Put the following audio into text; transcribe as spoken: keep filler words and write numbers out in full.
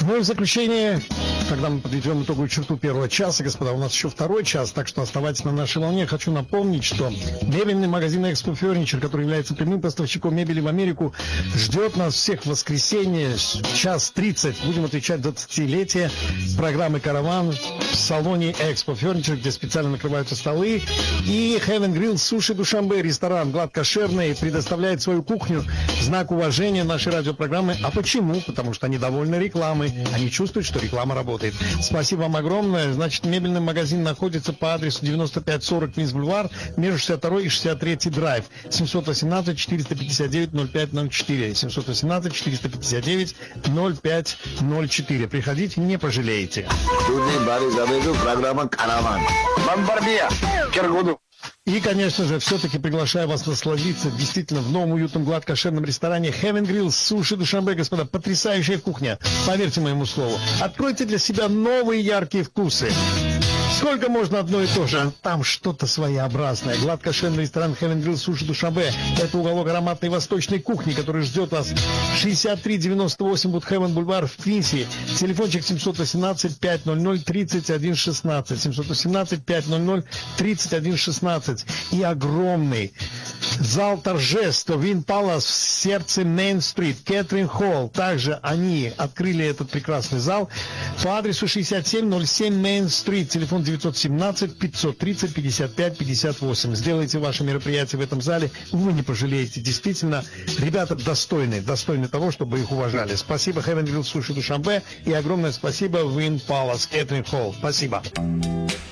Ну и в заключение, когда мы подведем итоговую черту первого часа, господа, у нас еще второй час, так что оставайтесь на нашей волне. Хочу напомнить, что мебельный магазин Expo Furniture, который является прямым поставщиком мебели в Америку, ждет нас всех в воскресенье, час тридцать. Будем отвечать за двадцатилетие программы «Караван» в салоне Expo Furniture, где специально накрываются столы. И Heaven Grill Суши Душанбе, ресторан гладкошерный, предоставляет свою кухню в знак уважения нашей радиопрограммы. А почему? Потому что они довольны рекламой. Они чувствуют, что реклама работает. Спасибо вам огромное. Значит, мебельный магазин находится по адресу девяносто пять сорок Квинс Бульвар, между шестьдесят второй и шестьдесят третий драйв. семьсот восемнадцать четыреста пятьдесят девять ноль пять ноль четыре. семьсот восемнадцать четыреста пятьдесят девять ноль пять ноль четыре. Приходите, не пожалеете. Программа «Караван». И, конечно же, все-таки приглашаю вас насладиться действительно в новом уютном гладкошерном ресторане Heaven Grill Суши Душанбе, господа. Потрясающая кухня, поверьте моему слову. Откройте для себя новые яркие вкусы. Сколько можно одно и то же? Там что-то своеобразное. Гладкошерный ресторан Heaven Grill Суши Душанбе. Это уголок ароматной восточной кухни, который ждет вас. шестьдесят три девяносто восемь Вудхевен Бульвар в Квинсе. Телефончик семьсот восемнадцать пятьсот тридцать один шестнадцать. семьсот восемнадцать пятьсот тридцать один шестнадцать. И огромный зал торжеств Вин Палас в сердце Мейн-стрит, Кэтрин Холл. Также они открыли этот прекрасный зал по адресу шестьдесят семь ноль семь Мейн-стрит. Телефон девятьсот семнадцать пятьсот тридцать пятьдесят пять пятьдесят восемь. Сделайте ваше мероприятие в этом зале, вы не пожалеете. Действительно, ребята достойны, достойны того, чтобы их уважали. Спасибо Heaven Grill Суши Душанбе и огромное спасибо Вин Палас, Кэтрин Холл. Спасибо.